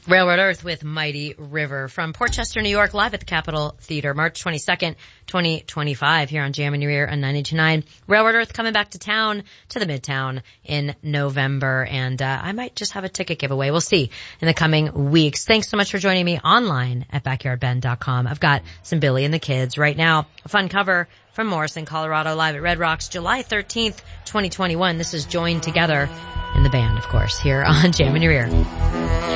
Railroad Earth with Mighty River from Portchester, New York, live at the Capitol Theater, March 22nd, 2025, here on Jam in Your Ear on 92.9. Railroad Earth coming back to town, to the Midtown in November, and I might just have a ticket giveaway. We'll see in the coming weeks. Thanks so much for joining me online at backyardben.com. I've got some Billy and the Kids right now. A fun cover from Morrison, Colorado, live at Red Rocks, July 13th, 2021. This is Joined Together, in the band, of course, here on Jam in Your Ear.